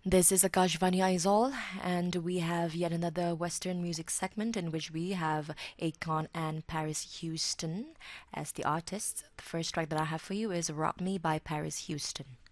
This is Akashvani Aizol, and we have yet another Western music segment in which we have Akon and Paris Houston as the artists. The first track that I have for you is Rock Me by Paris Houston.